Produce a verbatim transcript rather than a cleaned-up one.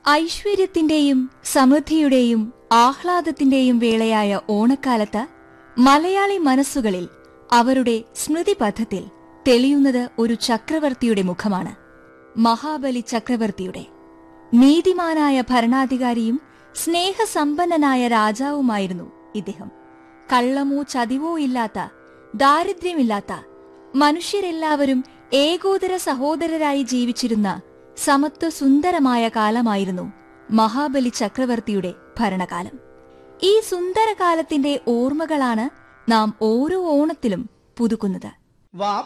ഐശ്വര്യത്തിന്റെയും സമൃദ്ധിയുടെയും ആഹ്ലാദത്തിന്റെയും വേളയായ ഓണക്കാലത്ത് മലയാളി മനസ്സുകളിൽ അവരുടെ സ്മൃതിപഥത്തിൽ തെളിയുന്നത് ഒരു ചക്രവർത്തിയുടെ മുഖമാണ്. മഹാബലി ചക്രവർത്തിയുടെ. നീതിമാനായ ഭരണാധികാരിയും സ്നേഹസമ്പന്നനായ രാജാവുമായിരുന്നു ഇദ്ദേഹം. കള്ളമോ ചതിവോ ഇല്ലാത്ത, ദാരിദ്ര്യമില്ലാത്ത, മനുഷ്യരെല്ലാവരും ഏകോദര സഹോദരരായി ജീവിച്ചിരുന്ന സമത്വ സുന്ദരമായ കാലമായിരുന്നു മഹാബലി ചക്രവർത്തിയുടെ ഭരണകാലം. ഈ സുന്ദരകാലത്തിന്റെ ഓർമ്മകളാണ് നാം ഓരോ ഓണത്തിലും പുതുക്കുന്നത്.